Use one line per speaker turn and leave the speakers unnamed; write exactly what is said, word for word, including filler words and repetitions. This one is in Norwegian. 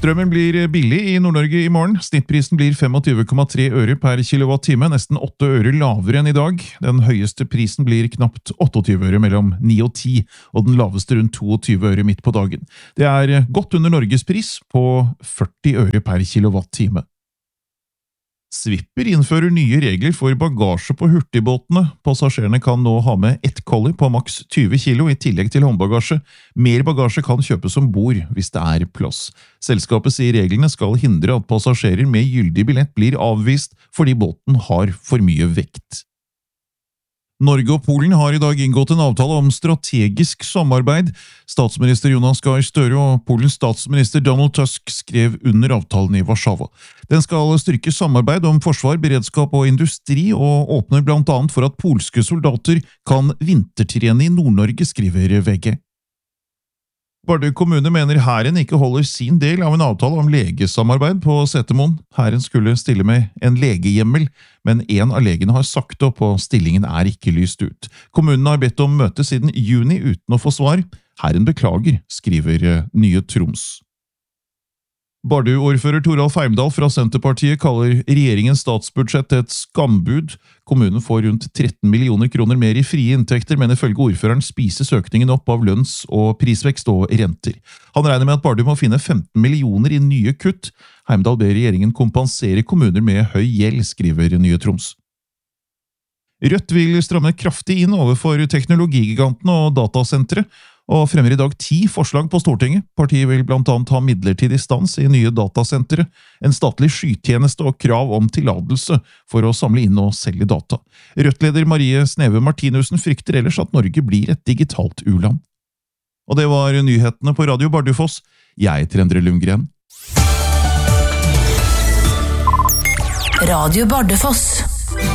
Strømmen blir billig i Nord-Norge i morgen. Snittprisen blir tjuefem komma tre øre per kilowatt-time, nesten åtte øre lavere enn i dag. Den høyeste prisen blir knapt åttiåtte øre mellom ni og ti, og den laveste rundt tjueto øre midt på dagen. Det er godt under Norges pris på førti øre per kilowatt-time. Swipper innfører nye regler for bagasje på hurtigbåtene. Passasjerene kan nå ha med ett kolli på maks tjue kilo i tillegg til håndbagasje. Mer bagasje kan kjøpes om bord hvis det er plass. Selskapet sier reglene skal hindre at passasjerer med gyldig billett blir avvist fordi båten har for mye vekt. Norge og Polen har i dag inngått en avtale om strategisk samarbeid. Statsminister Jonas Gahr Støre og Polens statsminister Donald Tusk skrev under avtalen i Warszawa. Den skal styrke samarbeid om forsvar, beredskap og industri, og åpner blant annet for at polske soldater kan vintertrene i Nord-Norge, skriver V G. Bardu kommune mener hæren ikke holder sin del av en avtale om legesamarbeid på Setermoen. Hæren skulle stille med en legehjemmel, men en av legene har sagt opp og stillingen er ikke lyst ut. Kommunen har bedt om møte siden juni uten å få svar. Hæren beklager, skriver Nye Troms. Bardu-ordfører Toralf Heimdal fra Senterpartiet kaller regjeringens statsbudsjett et skambud. Kommunen får rundt tretten millioner kroner mer i frie inntekter, men ifølge ordføreren spises økningen opp av lønns- og prisvekst og renter. Han regner med at Bardu må finne femten millioner i nye kutt. Heimdal ber regjeringen kompensere kommuner med høy gjeld, skriver Nye Troms. Rødt vil stramme kraftig inn overfor teknologigigantene og datasentre, og fremmer i dag ti forslag på Stortinget. Partiet vil blant annet ha midlertidig stans i nye datasentre, en statlig skytjeneste og krav om tilladelse for å samle inn og selge data. Rødt-leder Marie Sneve Martinussen frykter ellers at Norge blir et digitalt u-land. Og det var nyhetene på Radio Bardufoss. Jeg heter Endre Lundgren.
Radio Bardufoss.